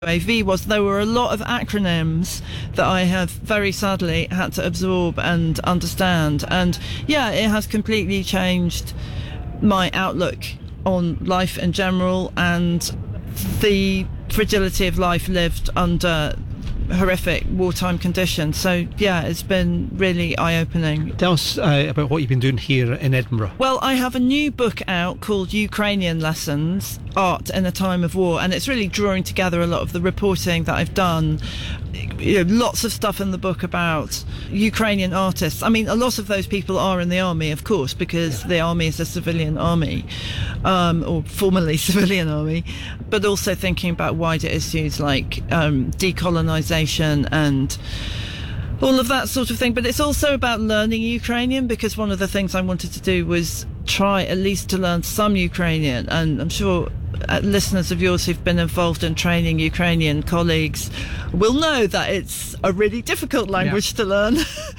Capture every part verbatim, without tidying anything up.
A V was, there were a lot of acronyms that I have very sadly had to absorb and understand. And yeah, it has completely changed my outlook on life in general and the fragility of life lived under horrific wartime conditions. So yeah, it's been really eye-opening. Tell us uh, about what you've been doing here in Edinburgh. Well, I have a new book out called Ukrainian Lessons, Art in a Time of War, and it's really drawing together a lot of the reporting that I've done. You know, lots of stuff in the book about Ukrainian artists. I mean, a lot of those people are in the army, of course, because the army is a civilian army, um, or formerly civilian army, but also thinking about wider issues like um, decolonisation and all of that sort of thing. But it's also about learning Ukrainian, because one of the things I wanted to do was try at least to learn some Ukrainian, and I'm sure uh, listeners of yours who've been involved in training Ukrainian colleagues will know that it's a really difficult language yeah. to learn.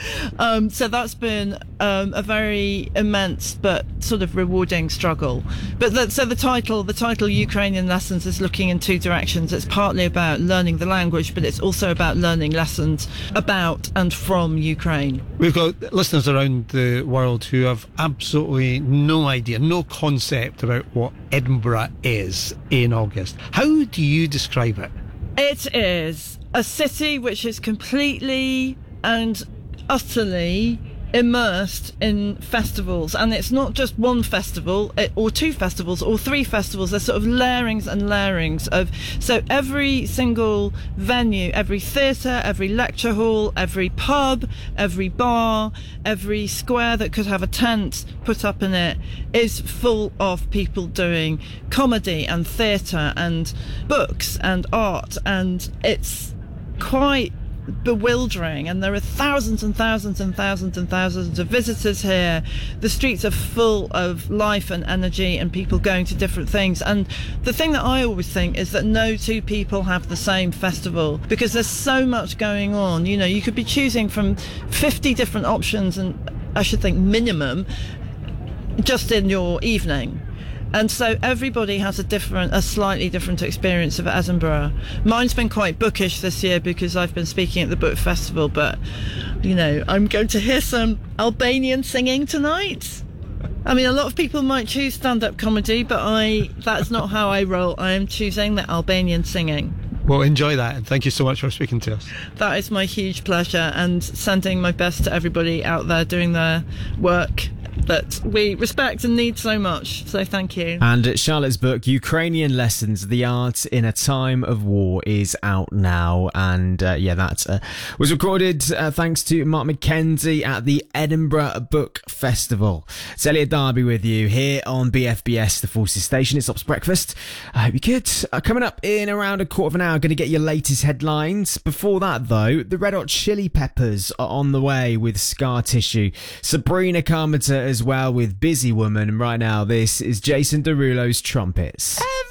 um, so that's been um, a very immense but sort of rewarding struggle. But that, so the title, the title Ukrainian Lessons is looking in two directions. It's partly about learning the language, but it's also about learning lessons about and from Ukraine. We've got listeners around the world who have absolutely no idea, no concept about what Edinburgh is in August. How do you describe it? It is a city which is completely and utterly immersed in festivals, and it's not just one festival or two festivals or three festivals. There's sort of layerings and layerings of, so every single venue, every theatre, every lecture hall, every pub, every bar, every square that could have a tent put up in it is full of people doing comedy and theatre and books and art, and it's quite bewildering. And there are thousands and thousands and thousands and thousands of visitors here. The streets are full of life and energy and people going to different things. And the thing that I always think is that no two people have the same festival, because there's so much going on. You know, you could be choosing from fifty different options, and I should think minimum, just in your evening. And so everybody has a different, a slightly different experience of Edinburgh. Mine's been quite bookish this year because I've been speaking at the book festival, but, you know, I'm going to hear some Albanian singing tonight. I mean, a lot of people might choose stand-up comedy, but I, that's not how I roll. I am choosing the Albanian singing. Well, enjoy that, and thank you so much for speaking to us. That is my huge pleasure, and sending my best to everybody out there doing their work that we respect and need so much. So thank you. And Charlotte's book, Ukrainian Lessons, The Art in a Time of War, is out now. And uh, yeah, that uh, was recorded uh, thanks to Mark McKenzie at the Edinburgh Book Festival. It's Elliot Darby with you here on B F B S, the Forces Station. It's Ops Breakfast. I hope you're good. Uh, coming up in around a quarter of an hour, going to get your latest headlines. Before that, though, the Red Hot Chili Peppers are on the way with Scar Tissue. Sabrina Carpenter as well with Busy Woman. And right now, this is Jason Derulo's Trumpets.